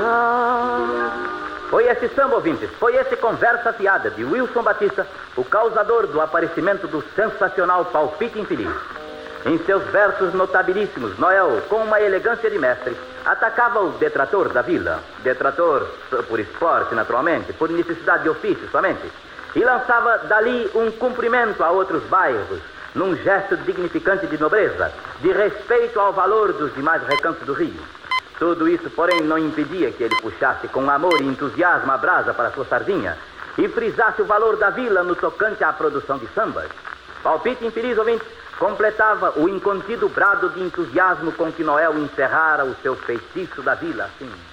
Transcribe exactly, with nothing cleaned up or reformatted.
Foi esse samba, ouvintes, foi esse conversa fiada de Wilson Batista, o causador do aparecimento do sensacional Palpite Infeliz. Em seus versos notabilíssimos, Noel, com uma elegância de mestre, atacava o detrator da vila. Detrator por esporte, naturalmente, por necessidade de ofício somente. E lançava dali um cumprimento a outros bairros, num gesto dignificante de nobreza, de respeito ao valor dos demais recantos do Rio. Tudo isso, porém, não impedia que ele puxasse com amor e entusiasmo a brasa para sua sardinha e frisasse o valor da vila no tocante à produção de sambas. Palpite Infeliz, ouvinte, completava o incontido brado de entusiasmo com que Noel encerrara o seu feitiço da vila assim.